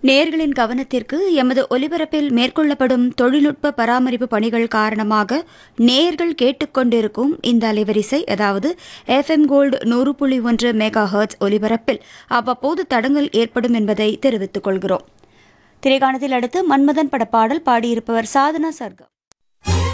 நேயர்களின் கவனத்திற்கு எமது ஒலிபரப்பில் மேற்கொள்ளப்படும் தொழில்நுட்ப பராமரிப்பு பணிகள் காரணமாக நேயர்கள் கேட்டுக்கொண்டிருக்கும் இந்த அலைவரிசை அதாவது FM கோல்டு 100.1 மெகா ஹெர்ட்ஸ் ஒலிபரப்பில் அவ்வப்போது தடங்கல் ஏற்படும் என்பதை தெரிவித்துக் கொள்கிறோம். திரைக்காணத்தில் அடுத்து மன்மதன் படப்பாடல் பாடியிருப்பவர் சாதனா சர்கம்.